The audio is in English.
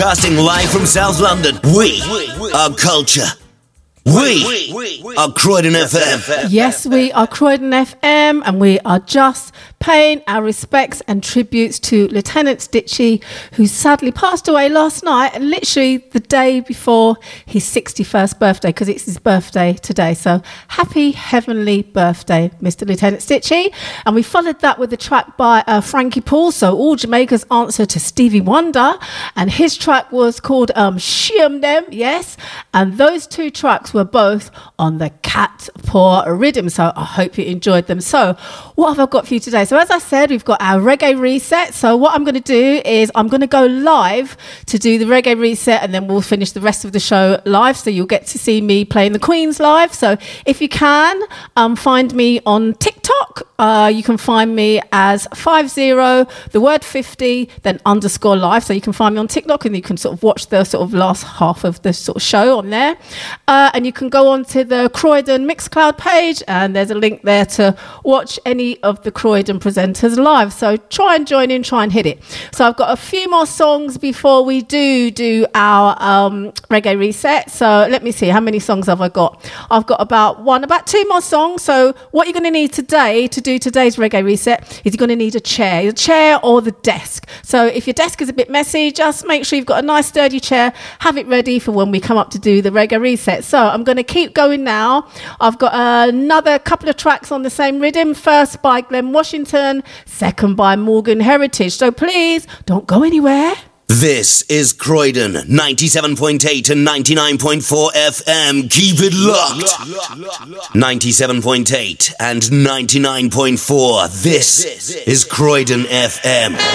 Casting live from South London, we are culture. We are Croydon FM. Yes, we are Croydon FM, and we are just paying our respects and tributes to Lieutenant Stitchie, who sadly passed away last night, and literally the day before his 61st birthday, because it's his birthday today. So happy heavenly birthday, Mr. Lieutenant Stitchie. And we followed that with a track by Frankie Paul, so all Jamaica's answer to Stevie Wonder, and his track was called Shim Them, yes. And those two tracks were both on the Cat Paw Rhythm, so I hope you enjoyed them. So what have I got for you today? So as I said, we've got our reggae reset. So what I'm going to do is I'm going to go live to do the reggae reset, and then we'll finish the rest of the show live, so you'll get to see me playing the Queens live. So if you can, find me on TikTok. You can find me as 50, the word 50, then _ live. So you can find me on TikTok, and you can sort of watch the sort of last half of the sort of show on there. And you can go on to the Croydon Mixcloud page, and there's a link there to watch any of the Croydon presenters live. So try and join in, try and hit it. So I've got a few more songs before we do our reggae reset. So let me see, how many songs have I got? I've got about two more songs. So what you're going to need today to do today's reggae reset is you're going to need a chair or the desk. So if your desk is a bit messy, just make sure you've got a nice sturdy chair, have it ready for when we come up to do the reggae reset. So I'm going to keep going now. I've got another couple of tracks on the same rhythm. First by Glenn Washington, second by Morgan Heritage. So please don't go anywhere. This is Croydon 97.8 and 99.4 FM. Keep it locked. 97.8 and 99.4. This is Croydon FM.